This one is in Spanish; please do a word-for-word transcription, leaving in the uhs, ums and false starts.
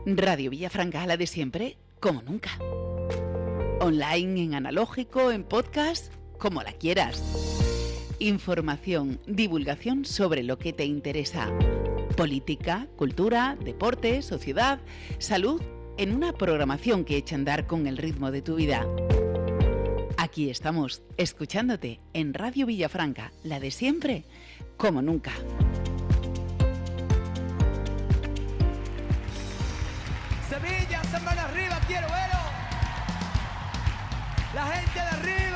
Radio Villafranca, la de siempre, como nunca. Online, en analógico, en podcast, como la quieras. Información, divulgación sobre lo que te interesa. Política, cultura, deporte, sociedad, salud, en una programación que echa a andar con el ritmo de tu vida. Aquí estamos, escuchándote en Radio Villafranca, la de siempre, como nunca. Sevilla, se van arriba, quiero verlo. La gente de arriba.